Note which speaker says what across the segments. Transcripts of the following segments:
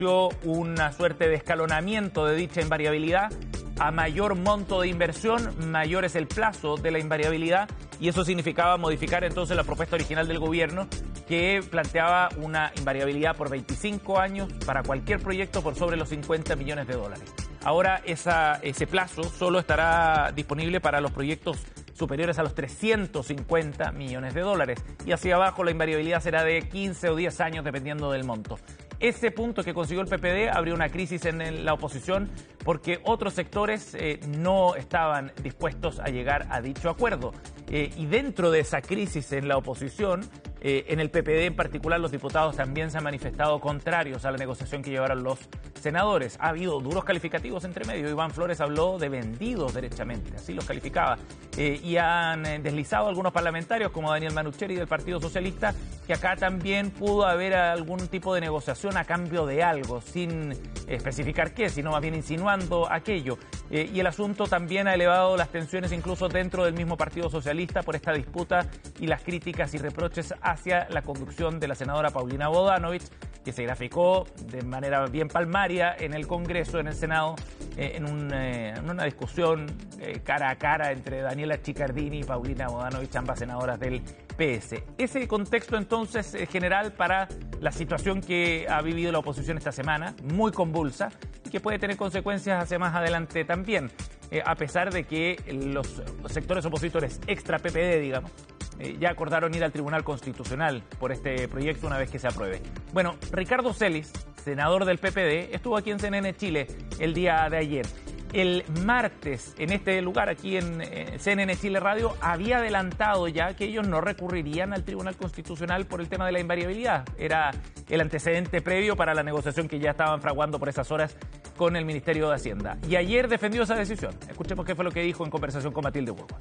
Speaker 1: una suerte de escalonamiento de dicha invariabilidad. A mayor monto de inversión, mayor es el plazo de la invariabilidad, y eso significaba modificar entonces la propuesta original del gobierno, que planteaba una invariabilidad por 25 años para cualquier proyecto por sobre los 50 millones de dólares. Ahora ese plazo solo estará disponible para los proyectos superiores a los 350 millones de dólares, y hacia abajo la invariabilidad será de 15 o 10 años dependiendo del monto. Ese punto que consiguió el PPD abrió una crisis en la oposición porque otros sectores no estaban dispuestos a llegar a dicho acuerdo. Y dentro de esa crisis en la oposición, en el PPD en particular, los diputados también se han manifestado contrarios a la negociación que llevaron los senadores. Ha habido duros calificativos entre medio. Iván Flores habló de vendidos derechamente, así los calificaba. Y han deslizado algunos parlamentarios como Daniel Manucheri del Partido Socialista, que acá también pudo haber algún tipo de negociación a cambio de algo, sin especificar qué, sino más bien insinuando aquello. Y el asunto también ha elevado las tensiones incluso dentro del mismo Partido Socialista por esta disputa y las críticas y reproches hacia la conducción de la senadora Paulina Bodanovich, que se graficó de manera bien palmaria en el Congreso, en el Senado, en una discusión cara a cara entre Daniela Chiccardini y Paulina Bodanovich, ambas senadoras del PS. Ese contexto entonces general para la situación que ha vivido la oposición esta semana, muy convulsa, y que puede tener consecuencias hacia más adelante también, a pesar de que los sectores opositores extra PPD, digamos, ya acordaron ir al Tribunal Constitucional por este proyecto una vez que se apruebe. Bueno, Ricardo Celis, senador del PPD, estuvo aquí en CNN Chile el día de ayer. El martes, en este lugar, aquí en CNN Chile Radio, había adelantado ya que ellos no recurrirían al Tribunal Constitucional por el tema de la invariabilidad. Era el antecedente previo para la negociación que ya estaban fraguando por esas horas con el Ministerio de Hacienda. Y ayer defendió esa decisión. Escuchemos qué fue lo que dijo en conversación con Matilde Burgos.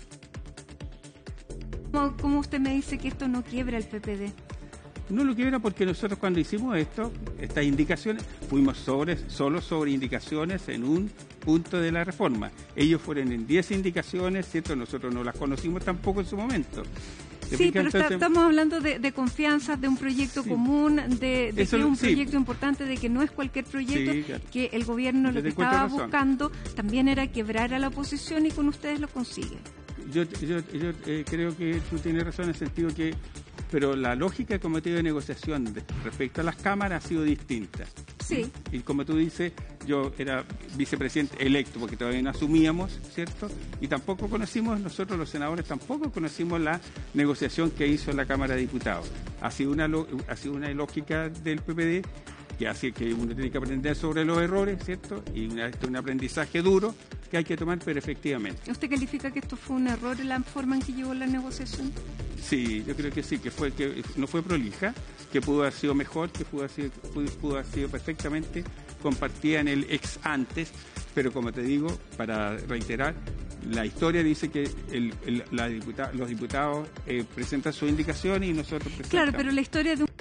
Speaker 2: ¿Cómo usted me dice que esto no quiebra el PPD?
Speaker 3: No lo quiebra porque nosotros cuando hicimos estas indicaciones, fuimos solo sobre indicaciones en un punto de la reforma. Ellos fueron en 10 indicaciones, ¿cierto? Nosotros no las conocimos tampoco en su momento.
Speaker 2: Sí, pero estamos hablando de confianza, de un proyecto común, de que es un proyecto importante, de que no es cualquier proyecto, claro, que el gobierno lo que estaba buscando también era quebrar a la oposición y con ustedes lo consigue.
Speaker 3: Yo creo que tú tienes razón en el sentido que, pero la lógica del comité de negociación respecto a las cámaras ha sido distinta.
Speaker 2: Sí.
Speaker 3: Y como tú dices, yo era vicepresidente electo porque todavía no asumíamos, ¿cierto? Y tampoco conocimos, nosotros los senadores tampoco conocimos la negociación que hizo la Cámara de Diputados. Ha sido una lógica del PPD que hace que uno tiene que aprender sobre los errores, ¿cierto? Y un aprendizaje duro que hay que tomar, pero efectivamente.
Speaker 2: ¿Usted califica que esto fue un error en la forma en que llevó la negociación?
Speaker 3: Sí, yo creo que sí, que no fue prolija, que pudo haber sido mejor, que pudo haber sido perfectamente compartida en el ex antes, pero como te digo, para reiterar, la historia dice que los diputados presentan su indicación y nosotros presentamos.
Speaker 2: Claro, pero la historia de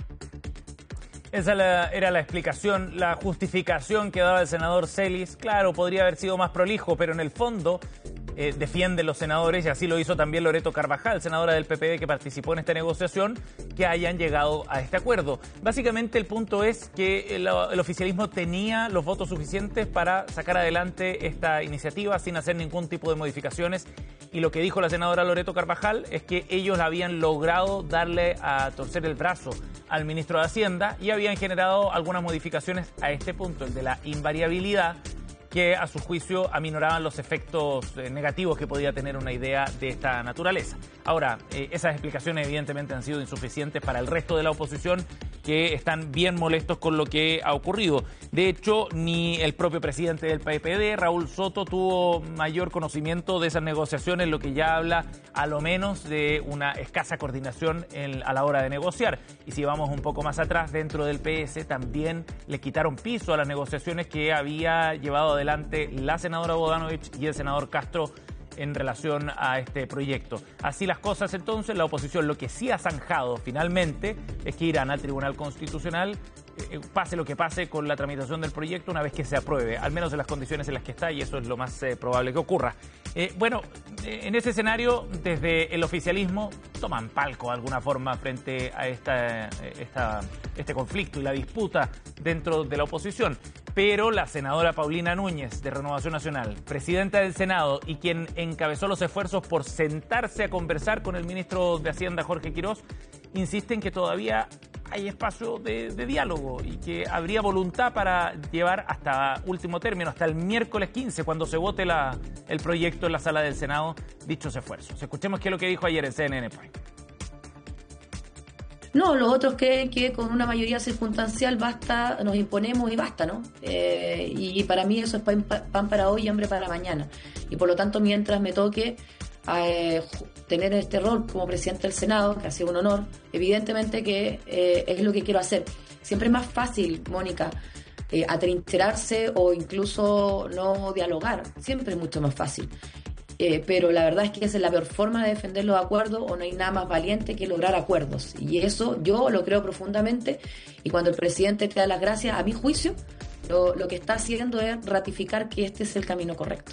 Speaker 1: Esa era la explicación, la justificación que daba el senador Celis. Claro, podría haber sido más prolijo, pero en el fondo defienden los senadores, y así lo hizo también Loreto Carvajal, senadora del PPD que participó en esta negociación, que hayan llegado a este acuerdo. Básicamente el punto es que el oficialismo tenía los votos suficientes para sacar adelante esta iniciativa sin hacer ningún tipo de modificaciones, y lo que dijo la senadora Loreto Carvajal es que ellos habían logrado darle a torcer el brazo al ministro de Hacienda y habían generado algunas modificaciones a este punto, el de la invariabilidad, que a su juicio aminoraban los efectos negativos que podía tener una idea de esta naturaleza. Ahora, esas explicaciones evidentemente han sido insuficientes para el resto de la oposición, que están bien molestos con lo que ha ocurrido. De hecho, ni el propio presidente del PPD, Raúl Soto, tuvo mayor conocimiento de esas negociaciones, lo que ya habla a lo menos de una escasa coordinación a la hora de negociar. Y si vamos un poco más atrás, dentro del PS también le quitaron piso a las negociaciones que había llevado adelante la senadora Bodanovich y el senador Castro en relación a este proyecto. Así las cosas, entonces, la oposición lo que sí ha zanjado finalmente es que irán al Tribunal Constitucional pase lo que pase con la tramitación del proyecto una vez que se apruebe, al menos en las condiciones en las que está, y eso es lo más probable que ocurra. En ese escenario, desde el oficialismo toman palco de alguna forma frente a este conflicto y la disputa dentro de la oposición. Pero la senadora Paulina Núñez, de Renovación Nacional, presidenta del Senado y quien encabezó los esfuerzos por sentarse a conversar con el ministro de Hacienda, Jorge Quirós, insiste en que todavía hay espacio de diálogo y que habría voluntad para llevar hasta último término, hasta el miércoles 15, cuando se vote el proyecto en la sala del Senado, dichos esfuerzos. Escuchemos qué es lo que dijo ayer en CNN Prime.
Speaker 4: No, los otros creen que con una mayoría circunstancial basta, nos imponemos y basta, ¿no? Y para mí eso es pan para hoy y hambre para mañana. Y por lo tanto, mientras me toque tener este rol como presidente del Senado, que ha sido un honor, evidentemente que es lo que quiero hacer. Siempre es más fácil, Mónica, atrincherarse o incluso no dialogar. Siempre es mucho más fácil. Pero la verdad es que esa es la peor forma de defender los acuerdos, o no hay nada más valiente que lograr acuerdos. Y eso yo lo creo profundamente, y cuando el presidente te da las gracias, a mi juicio, lo que está haciendo es ratificar que este es el camino correcto.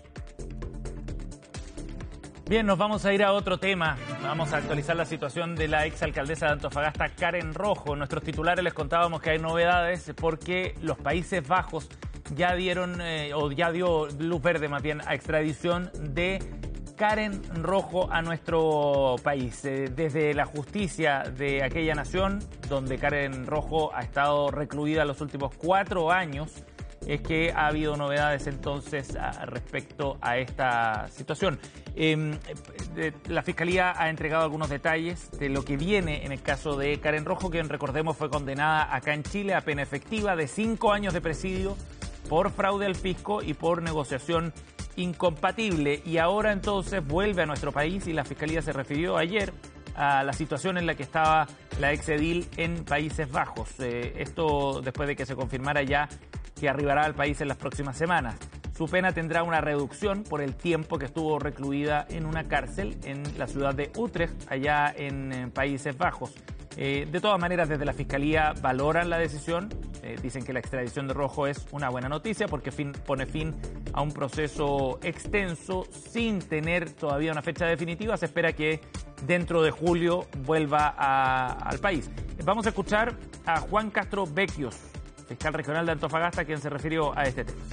Speaker 1: Bien, nos vamos a ir a otro tema. Vamos a actualizar la situación de la exalcaldesa de Antofagasta, Karen Rojo. En nuestros titulares les contábamos que hay novedades porque los Países Bajos ya dio luz verde más bien a extradición de Karen Rojo a nuestro país. Desde la justicia de aquella nación, donde Karen Rojo ha estado recluida los últimos 4 años, es que ha habido novedades entonces respecto a esta situación. La Fiscalía ha entregado algunos detalles de lo que viene en el caso de Karen Rojo, quien recordemos fue condenada acá en Chile a pena efectiva de 5 años de presidio por fraude al fisco y por negociación incompatible. Y ahora entonces vuelve a nuestro país, y la Fiscalía se refirió ayer a la situación en la que estaba la exedil en Países Bajos. Esto después de que se confirmara ya que arribará al país en las próximas semanas. Su pena tendrá una reducción por el tiempo que estuvo recluida en una cárcel en la ciudad de Utrecht, allá en Países Bajos. De todas maneras, desde la Fiscalía valoran la decisión. Dicen que la extradición de Rojo es una buena noticia porque pone fin a un proceso extenso sin tener todavía una fecha definitiva. Se espera que dentro de julio vuelva al país. Vamos a escuchar a Juan Castro Becchios, fiscal regional de Antofagasta, quien se refirió a este tema.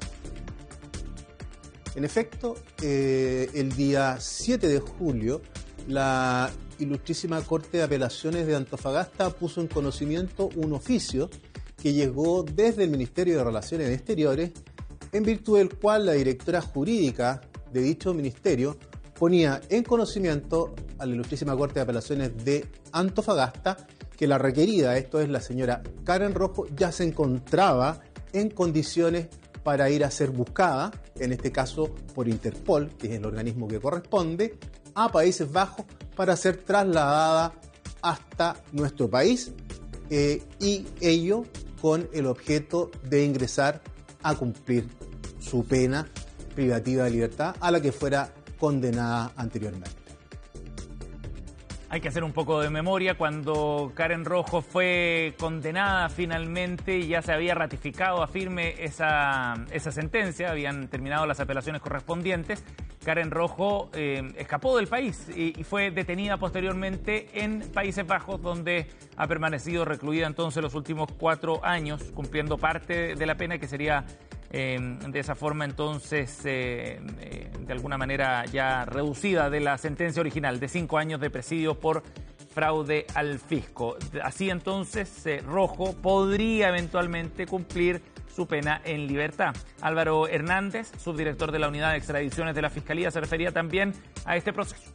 Speaker 5: En efecto, el día 7 de julio, la Ilustrísima Corte de Apelaciones de Antofagasta puso en conocimiento un oficio que llegó desde el Ministerio de Relaciones Exteriores, en virtud del cual la directora jurídica de dicho ministerio ponía en conocimiento a la Ilustrísima Corte de Apelaciones de Antofagasta que la requerida, esto es la señora Karen Rojo, ya se encontraba en condiciones para ir a ser buscada, en este caso por Interpol, que es el organismo que corresponde, a Países Bajos para ser trasladada hasta nuestro país, y ello con el objeto de ingresar a cumplir su pena privativa de libertad a la que fuera condenada anteriormente.
Speaker 1: Hay que hacer un poco de memoria. Cuando Karen Rojo fue condenada finalmente y ya se había ratificado a firme esa sentencia, habían terminado las apelaciones correspondientes, Karen Rojo escapó del país y fue detenida posteriormente en Países Bajos, donde ha permanecido recluida entonces los últimos 4 años, cumpliendo parte de la pena, que sería de esa forma entonces de alguna manera ya reducida de la sentencia original de 5 años de presidio por fraude al fisco. Así entonces Rojo podría eventualmente cumplir su pena en libertad. Álvaro Hernández, subdirector de la Unidad de Extradiciones de la Fiscalía, se refería también a este proceso.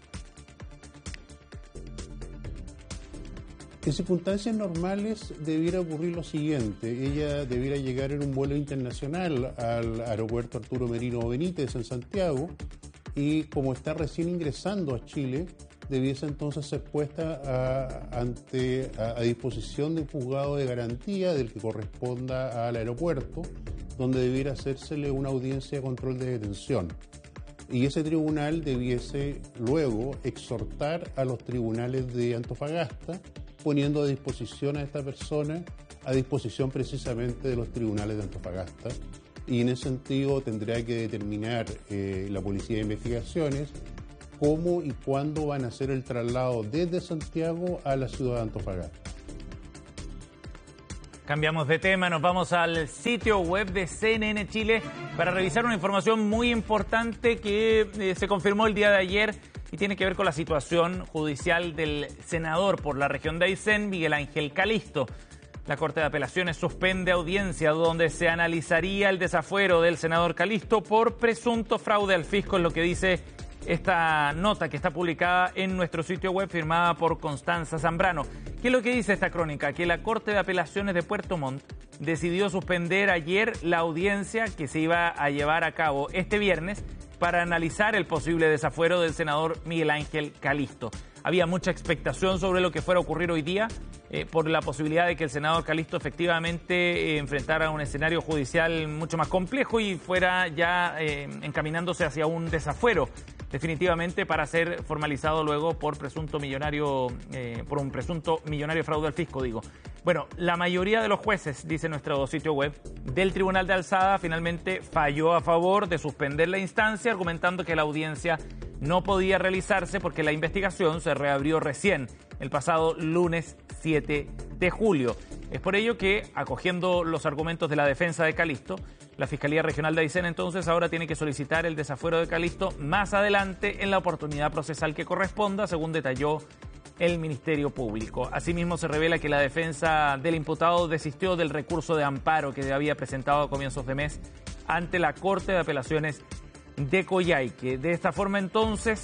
Speaker 6: En circunstancias normales debiera ocurrir lo siguiente: ella debiera llegar en un vuelo internacional al aeropuerto Arturo Merino Benítez en Santiago, y como está recién ingresando a Chile, debiese entonces ser puesta a disposición de un juzgado de garantía del que corresponda al aeropuerto, donde debiera hacérsele una audiencia de control de detención. Y ese tribunal debiese luego exhortar a los tribunales de Antofagasta, poniendo a disposición a esta persona a disposición precisamente de los tribunales de Antofagasta, y en ese sentido tendrá que determinar la Policía de Investigaciones cómo y cuándo van a hacer el traslado desde Santiago a la ciudad de Antofagasta.
Speaker 1: Cambiamos de tema, nos vamos al sitio web de CNN Chile para revisar una información muy importante que se confirmó el día de ayer y tiene que ver con la situación judicial del senador por la región de Aysén, Miguel Ángel Calisto. La Corte de Apelaciones suspende audiencia donde se analizaría el desafuero del senador Calisto por presunto fraude al fisco, es lo que dice esta nota que está publicada en nuestro sitio web, firmada por Constanza Zambrano. ¿Qué es lo que dice esta crónica? Que la Corte de Apelaciones de Puerto Montt decidió suspender ayer la audiencia que se iba a llevar a cabo este viernes para analizar el posible desafuero del senador Miguel Ángel Calisto. Había mucha expectación sobre lo que fuera a ocurrir hoy día por la posibilidad de que el senador Calisto efectivamente enfrentara un escenario judicial mucho más complejo y fuera ya encaminándose hacia un desafuero definitivamente para ser formalizado luego por un presunto millonario fraude al fisco, digo. Bueno, la mayoría de los jueces, dice nuestro sitio web, del Tribunal de Alzada finalmente falló a favor de suspender la instancia, argumentando que la audiencia no podía realizarse porque la investigación se reabrió recién el pasado lunes 7 de julio. Es por ello que, acogiendo los argumentos de la defensa de Calisto, la Fiscalía Regional de Aysén entonces ahora tiene que solicitar el desafuero de Calisto más adelante en la oportunidad procesal que corresponda, según detalló el Ministerio Público. Asimismo, se revela que la defensa del imputado desistió del recurso de amparo que había presentado a comienzos de mes ante la Corte de Apelaciones de Coyhaique. De esta forma, entonces,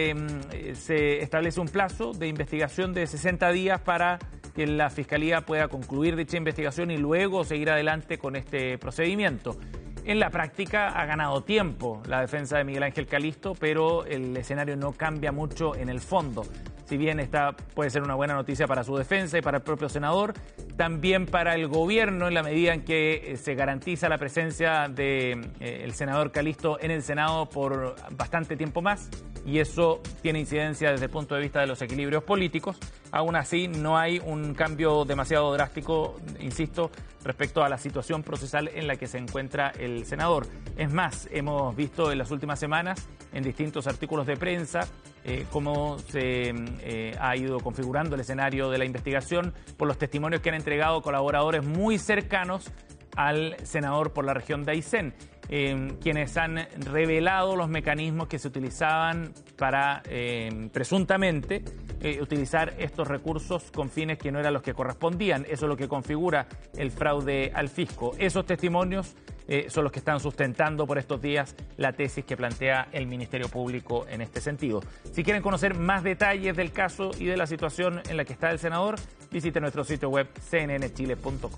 Speaker 1: se establece un plazo de investigación de 60 días para que la Fiscalía pueda concluir dicha investigación y luego seguir adelante con este procedimiento. En la práctica ha ganado tiempo la defensa de Miguel Ángel Calisto, pero el escenario no cambia mucho en el fondo. Si bien esta puede ser una buena noticia para su defensa y para el propio senador, también para el gobierno en la medida en que se garantiza la presencia del senador Calisto en el Senado por bastante tiempo más, y eso tiene incidencia desde el punto de vista de los equilibrios políticos. Aún así, no hay un cambio demasiado drástico, insisto, respecto a la situación procesal en la que se encuentra el senador. Es más, hemos visto en las últimas semanas en distintos artículos de prensa cómo se ha ido configurando el escenario de la investigación por los testimonios que han entregado colaboradores muy cercanos al senador por la región de Aysén, quienes han revelado los mecanismos que se utilizaban para presuntamente utilizar estos recursos con fines que no eran los que correspondían. Eso es lo que configura el fraude al fisco. Esos testimonios son los que están sustentando por estos días la tesis que plantea el Ministerio Público en este sentido. Si quieren conocer más detalles del caso y de la situación en la que está el senador, visite nuestro sitio web cnnchile.com.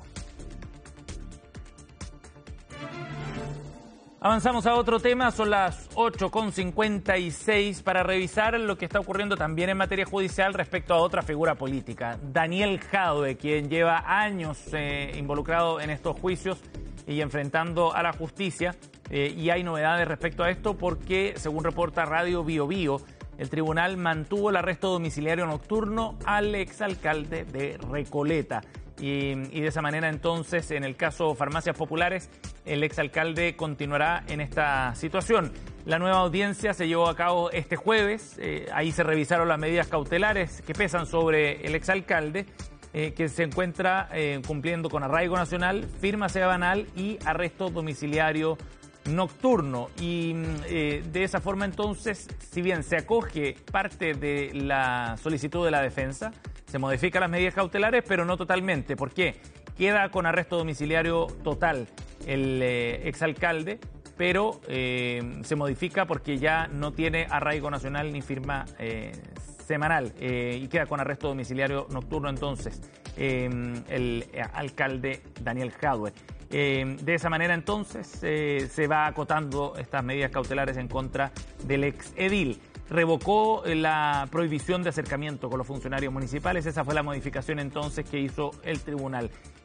Speaker 1: Avanzamos a otro tema, son las 8:56 para revisar lo que está ocurriendo también en materia judicial respecto a otra figura política, Daniel Jadue, quien lleva años involucrado en estos juicios y enfrentando a la justicia, y hay novedades respecto a esto porque, según reporta Radio Bio Bio, el tribunal mantuvo el arresto domiciliario nocturno al exalcalde de Recoleta. Y de esa manera, entonces, en el caso Farmacias Populares, el exalcalde continuará en esta situación. La nueva audiencia se llevó a cabo este jueves. Ahí se revisaron las medidas cautelares que pesan sobre el exalcalde, que se encuentra cumpliendo con arraigo nacional, firma sebanal y arresto domiciliario nocturno. Y de esa forma, entonces, si bien se acoge parte de la solicitud de la defensa, se modifican las medidas cautelares, pero no totalmente. ¿Por qué? Queda con arresto domiciliario total el exalcalde, pero se modifica porque ya no tiene arraigo nacional ni firma semanal, y queda con arresto domiciliario nocturno entonces el alcalde Daniel Jadue. De esa manera entonces se va acotando estas medidas cautelares en contra del ex edil. Revocó la prohibición de acercamiento con los funcionarios municipales. Esa fue la modificación entonces que hizo el tribunal.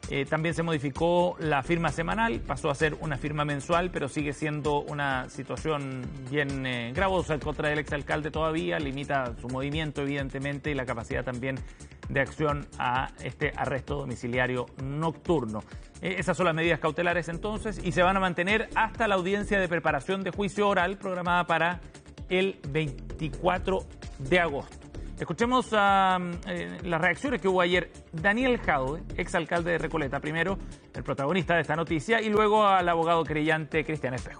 Speaker 1: También se modificó la firma semanal, pasó a ser una firma mensual, pero sigue siendo una situación bien gravosa contra el exalcalde todavía, limita su movimiento evidentemente y la capacidad también de acción a este arresto domiciliario nocturno. Esas son las medidas cautelares entonces y se van a mantener hasta la audiencia de preparación de juicio oral programada para el 24 de agosto. Escuchemos las reacciones que hubo ayer. Daniel Jadwe, exalcalde de Recoleta, primero el protagonista de esta noticia, y luego al abogado querellante Cristian Espejo.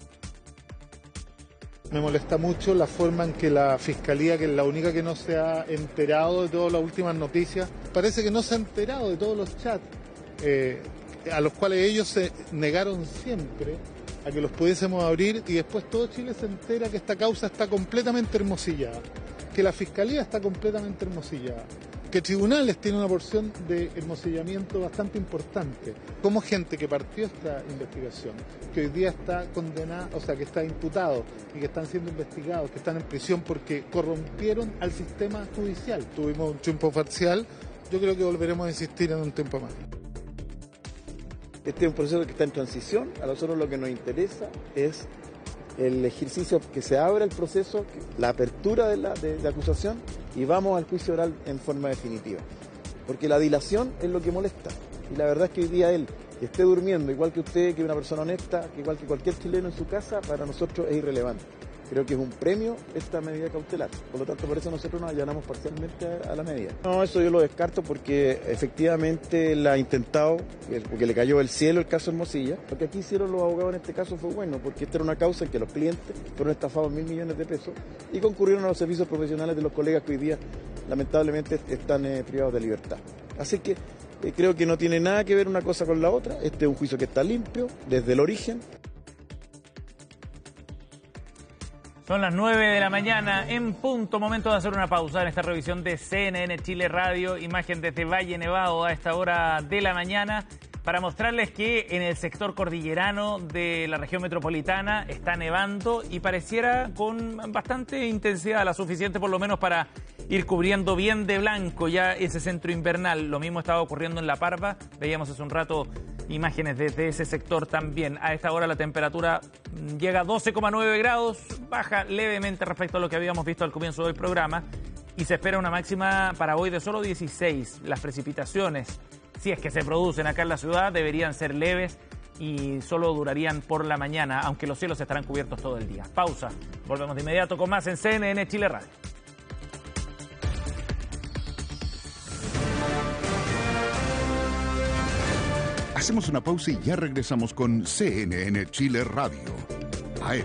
Speaker 7: Me molesta mucho la forma en que la Fiscalía, que es la única que no se ha enterado de todas las últimas noticias, parece que no se ha enterado de todos los chats a los cuales ellos se negaron siempre a que los pudiésemos abrir, y después todo Chile se entera que esta causa está completamente hermosillada, que la Fiscalía está completamente hermosillada, que Tribunales tiene una porción de hermosillamiento bastante importante. Como gente que partió esta investigación, que hoy día está condenada, o sea, que está imputado y que están siendo investigados, que están en prisión porque corrompieron al sistema judicial. Tuvimos un triunfo parcial, yo creo que volveremos a insistir en un tiempo más.
Speaker 8: Este es un proceso que está en transición. A nosotros lo que nos interesa es el ejercicio, que se abra el proceso, la apertura de la acusación, y vamos al juicio oral en forma definitiva. Porque la dilación es lo que molesta. Y la verdad es que hoy día él, que esté durmiendo, igual que usted, que es una persona honesta, que igual que cualquier chileno en su casa, para nosotros es irrelevante. Creo que es un premio esta medida cautelar. Por lo tanto, por eso nosotros nos allanamos parcialmente a la medida. No, eso yo lo descarto porque efectivamente la ha intentado, porque le cayó del cielo el caso Hermosilla. Lo que aquí hicieron los abogados en este caso fue bueno, porque esta era una causa en que los clientes fueron estafados 1.000 millones de pesos y concurrieron a los servicios profesionales de los colegas que hoy día lamentablemente están privados de libertad. Así que creo que no tiene nada que ver una cosa con la otra. Este es un juicio que está limpio desde el origen.
Speaker 1: Son las 9 de la mañana en punto, momento de hacer una pausa en esta revisión de CNN Chile Radio, imagen desde Valle Nevado a esta hora de la mañana, para mostrarles que en el sector cordillerano de la región metropolitana está nevando y pareciera con bastante intensidad, la suficiente por lo menos para ir cubriendo bien de blanco ya ese centro invernal. Lo mismo estaba ocurriendo en La Parva, veíamos hace un rato imágenes desde ese sector también. A esta hora la temperatura llega a 12,9 grados, baja levemente respecto a lo que habíamos visto al comienzo del programa y se espera una máxima para hoy de solo 16. Las precipitaciones, si es que se producen acá en la ciudad, deberían ser leves y solo durarían por la mañana, aunque los cielos estarán cubiertos todo el día. Pausa, volvemos de inmediato con más en CNN Chile Radio.
Speaker 9: Hacemos una pausa y ya regresamos con CNN Chile Radio, AM.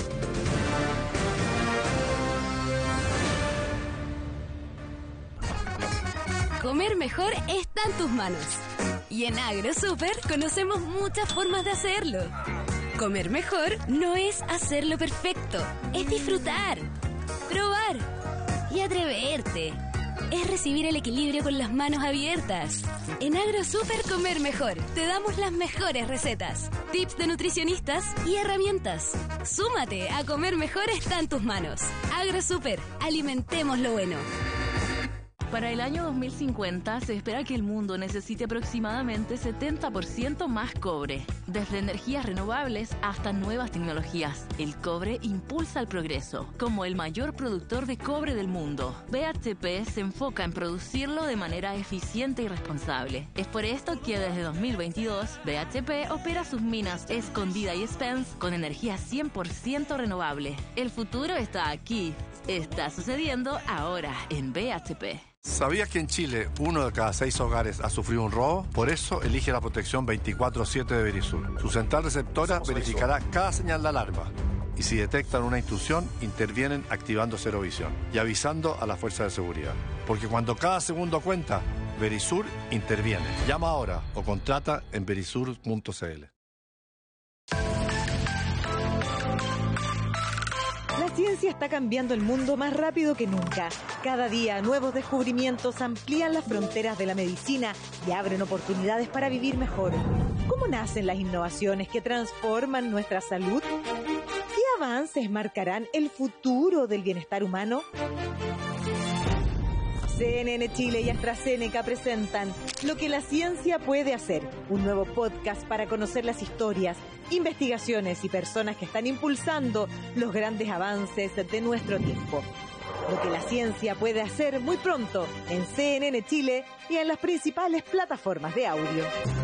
Speaker 10: Comer mejor está en tus manos. Y en AgroSuper conocemos muchas formas de hacerlo. Comer mejor no es hacerlo perfecto, es disfrutar, probar y atreverte. Es recibir el equilibrio con las manos abiertas. En AgroSuper Comer Mejor te damos las mejores recetas, tips de nutricionistas y herramientas. Súmate a Comer Mejor está en tus manos. AgroSuper, alimentemos lo bueno.
Speaker 11: Para el año 2050 se espera que el mundo necesite aproximadamente 70% más cobre. Desde energías renovables hasta nuevas tecnologías, el cobre impulsa el progreso. Como el mayor productor de cobre del mundo, BHP se enfoca en producirlo de manera eficiente y responsable. Es por esto que desde 2022, BHP opera sus minas Escondida y Spence con energía 100% renovable. El futuro está aquí. Está sucediendo ahora en BHP.
Speaker 12: ¿Sabías que en Chile 1 de cada 6 hogares ha sufrido un robo? Por eso elige la protección 24/7 de Verisur. Su central receptora verificará cada señal de alarma y si detectan una intrusión, intervienen activando Cero Visión y avisando a la fuerza de seguridad. Porque cuando cada segundo cuenta, Verisur interviene. Llama ahora o contrata en verisur.cl.
Speaker 13: La ciencia está cambiando el mundo más rápido que nunca. Cada día, nuevos descubrimientos amplían las fronteras de la medicina y abren oportunidades para vivir mejor. ¿Cómo nacen las innovaciones que transforman nuestra salud? ¿Qué avances marcarán el futuro del bienestar humano? CNN Chile y AstraZeneca presentan Lo que la ciencia puede hacer, un nuevo podcast para conocer las historias, investigaciones y personas que están impulsando los grandes avances de nuestro tiempo. Lo que la ciencia puede hacer muy pronto en CNN Chile y en las principales plataformas de audio.